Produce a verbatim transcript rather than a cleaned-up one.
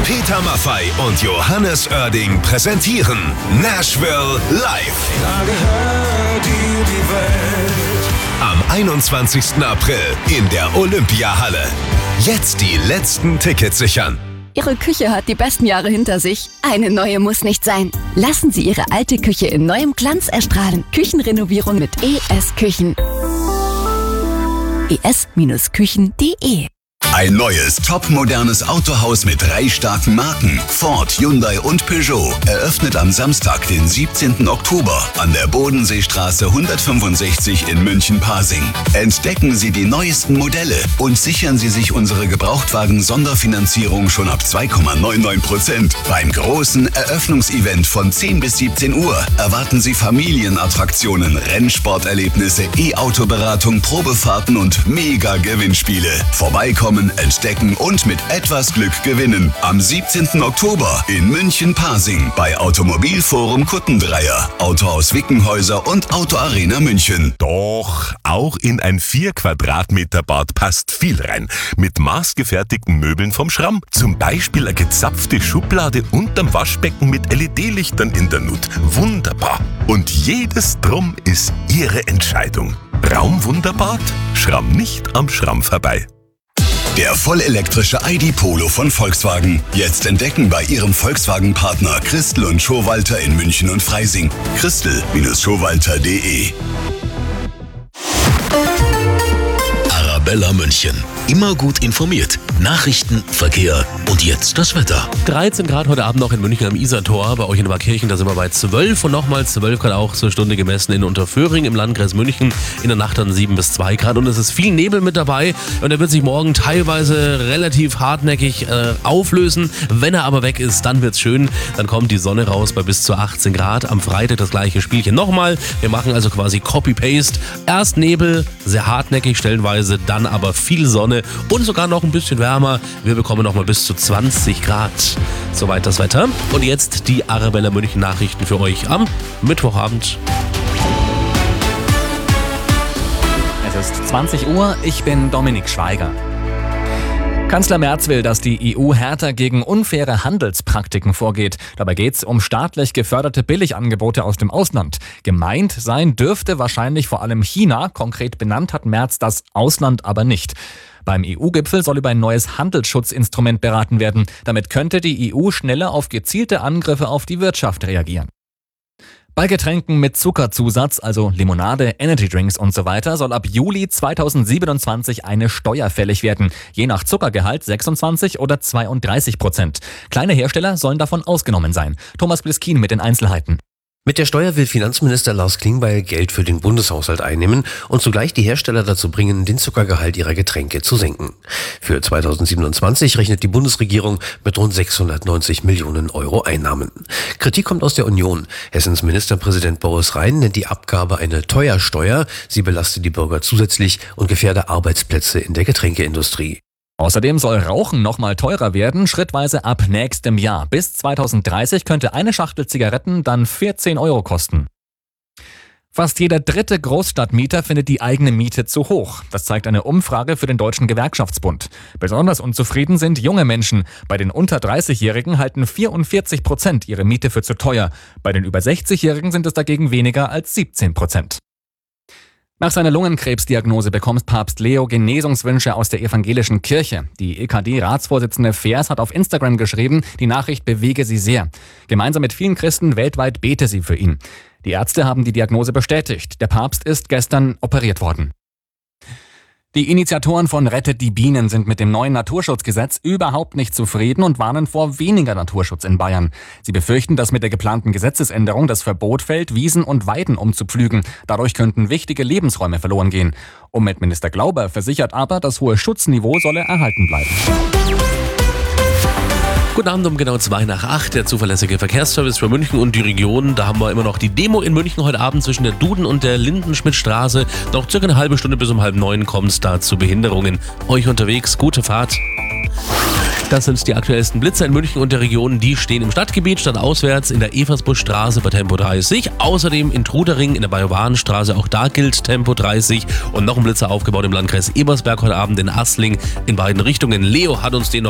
Peter Maffay und Johannes Oerding präsentieren Nashville live. Da gehört dir die Welt. Am einundzwanzigsten April in der Olympiahalle. Jetzt die letzten Tickets sichern. Ihre Küche hat die besten Jahre hinter sich. Eine neue muss nicht sein. Lassen Sie Ihre alte Küche in neuem Glanz erstrahlen. Küchenrenovierung mit E S Küchen. e s Küchen punkt de Ein neues, topmodernes Autohaus mit drei starken Marken, Ford, Hyundai und Peugeot, eröffnet am Samstag, den siebzehnten Oktober an der Bodenseestraße hundertfünfundsechzig in München-Pasing. Entdecken Sie die neuesten Modelle und sichern Sie sich unsere Gebrauchtwagen-Sonderfinanzierung schon ab zwei Komma neunundneunzig Prozent. Beim großen Eröffnungsevent von zehn bis siebzehn Uhr erwarten Sie Familienattraktionen, Rennsporterlebnisse, E-Auto-Beratung, Probefahrten und Mega-Gewinnspiele. Vorbeikommen, entdecken und mit etwas Glück gewinnen. Am siebzehnten Oktober in München-Pasing bei Automobilforum Kuttendreier, Autohaus Wickenhäuser und Autoarena München. Doch, auch in ein vier Quadratmeter Bad passt viel rein. Mit maßgefertigten Möbeln vom Schramm. Zum Beispiel eine gezapfte Schublade unterm Waschbecken mit L E D-Lichtern in der Nut. Wunderbar. Und jedes Drum ist Ihre Entscheidung. Raumwunderbad? Schramm nicht am Schramm vorbei. Der vollelektrische I D Polo von Volkswagen. Jetzt entdecken bei Ihrem Volkswagen-Partner Christel und Schowalter in München und Freising. Christel Schowalter punkt de. Arabella München. Immer gut informiert. Nachrichten, Verkehr und jetzt das Wetter. dreizehn Grad heute Abend noch in München am Isartor. Bei euch in Oberkirchen, da sind wir bei zwölf und nochmal zwölf Grad auch zur Stunde gemessen in Unterföhring im Landkreis München. In der Nacht dann sieben bis zwei Grad und es ist viel Nebel mit dabei und er wird sich morgen teilweise relativ hartnäckig äh, auflösen. Wenn er aber weg ist, dann wird's schön. Dann kommt die Sonne raus bei bis zu achtzehn Grad. Am Freitag das gleiche Spielchen nochmal. Wir machen also quasi Copy-Paste. Erst Nebel, sehr hartnäckig stellenweise, dann aber viel Sonne und sogar noch ein bisschen wärmer. Wir bekommen noch mal bis zu zwanzig Grad. Soweit das Wetter. Und jetzt die Arabella München Nachrichten für euch am Mittwochabend. Es ist zwanzig Uhr, ich bin Dominik Schweiger. Kanzler Merz will, dass die E U härter gegen unfaire Handelspraktiken vorgeht. Dabei geht es um staatlich geförderte Billigangebote aus dem Ausland. Gemeint sein dürfte wahrscheinlich vor allem China. Konkret benannt hat Merz das Ausland aber nicht. Beim E U-Gipfel soll über ein neues Handelsschutzinstrument beraten werden. Damit könnte die E U schneller auf gezielte Angriffe auf die Wirtschaft reagieren. Bei Getränken mit Zuckerzusatz, also Limonade, Energydrinks und so weiter, soll ab Juli zweitausendsiebenundzwanzig eine Steuer fällig werden. Je nach Zuckergehalt sechsundzwanzig oder zweiunddreißig Prozent. Kleine Hersteller sollen davon ausgenommen sein. Thomas Bliskin mit den Einzelheiten. Mit der Steuer will Finanzminister Lars Klingbeil Geld für den Bundeshaushalt einnehmen und zugleich die Hersteller dazu bringen, den Zuckergehalt ihrer Getränke zu senken. Für zweitausendsiebenundzwanzig rechnet die Bundesregierung mit rund sechshundertneunzig Millionen Euro Einnahmen. Kritik kommt aus der Union. Hessens Ministerpräsident Boris Rhein nennt die Abgabe eine Teuersteuer. Sie belastet die Bürger zusätzlich und gefährde Arbeitsplätze in der Getränkeindustrie. Außerdem soll Rauchen nochmal teurer werden, schrittweise ab nächstem Jahr. Bis zweitausenddreißig könnte eine Schachtel Zigaretten dann vierzehn Euro kosten. Fast jeder dritte Großstadtmieter findet die eigene Miete zu hoch. Das zeigt eine Umfrage für den Deutschen Gewerkschaftsbund. Besonders unzufrieden sind junge Menschen. Bei den unter dreißigjährigen halten vierundvierzig Prozent ihre Miete für zu teuer. Bei den über sechzigjährigen sind es dagegen weniger als siebzehn Prozent. Nach seiner Lungenkrebsdiagnose bekommt Papst Leo Genesungswünsche aus der evangelischen Kirche. Die E K D-Ratsvorsitzende Vers hat auf Instagram geschrieben, die Nachricht bewege sie sehr. Gemeinsam mit vielen Christen weltweit bete sie für ihn. Die Ärzte haben die Diagnose bestätigt. Der Papst ist gestern operiert worden. Die Initiatoren von Rettet die Bienen sind mit dem neuen Naturschutzgesetz überhaupt nicht zufrieden und warnen vor weniger Naturschutz in Bayern. Sie befürchten, dass mit der geplanten Gesetzesänderung das Verbot fällt, Wiesen und Weiden umzupflügen. Dadurch könnten wichtige Lebensräume verloren gehen. Umweltminister Glauber versichert aber, das hohe Schutzniveau solle erhalten bleiben. Guten Abend um genau zwei nach acht, der zuverlässige Verkehrsservice für München und die Region. Da haben wir immer noch die Demo in München heute Abend zwischen der Duden und der Lindenschmidtstraße. Noch circa eine halbe Stunde bis um halb neun kommt es da zu Behinderungen. Euch unterwegs, gute Fahrt. Das sind die aktuellsten Blitzer in München und der Region. Die stehen im Stadtgebiet, stadtauswärts in der Eversbuschstraße bei Tempo dreißig. Außerdem in Trudering in der Bajowarenstraße, auch da gilt Tempo dreißig. Und noch ein Blitzer aufgebaut im Landkreis Ebersberg heute Abend in Assling in beiden Richtungen. Leo hat uns den noch